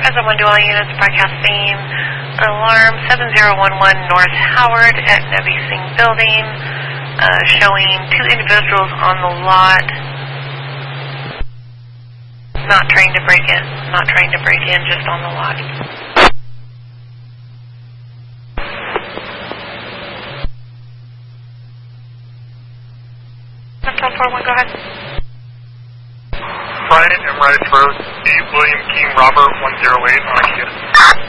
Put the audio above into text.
1 to all units, broadcasting alarm 7011 North Howard at Nevi Singh Building, showing 2 individuals on the lot, not trying to break in, just on the lot. Hotel 41, go ahead. Brian M. Rice Road, C. William King Robert 108 on Kia.